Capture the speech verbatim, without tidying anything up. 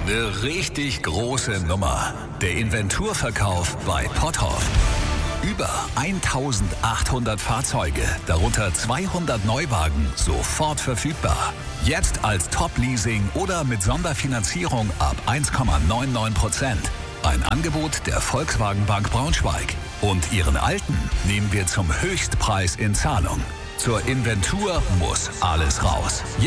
Eine richtig große Nummer. Der Inventurverkauf bei Potthoff. Über eintausendachthundert Fahrzeuge, darunter zweihundert Neuwagen, sofort verfügbar. Jetzt als Top-Leasing oder mit Sonderfinanzierung ab eins Komma neunundneunzig Prozent. Ein Angebot der Volkswagen Bank Braunschweig. Und Ihren alten nehmen wir zum Höchstpreis in Zahlung. Zur Inventur muss alles raus.